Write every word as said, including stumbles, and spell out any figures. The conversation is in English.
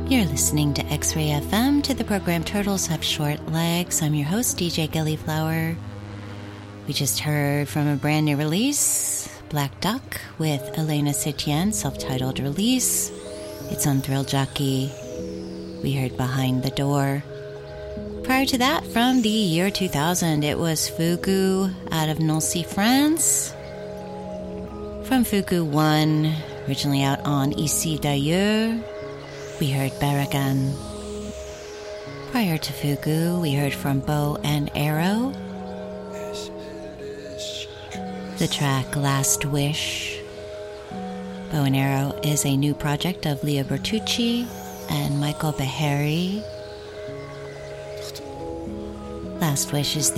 You're listening to X-Ray F M, to the program Turtles Have Short Legs. I'm your host, D J Gillyflower. We just heard from a brand new release, Black Duck, with Elena Setién, self-titled release. It's on Thrill Jockey. We heard Behind the Door. Prior to that, from the year two thousand, it was Fugu out of Nancy, France. From Fugu one, originally out on Ici D'ailleurs, we heard Baragan. Prior to Fugu, we heard from Bow and Arrow, the track Last Wish. Bow and Arrow is a new project of Leo Bertucci and Michael Beharry. Last Wish is the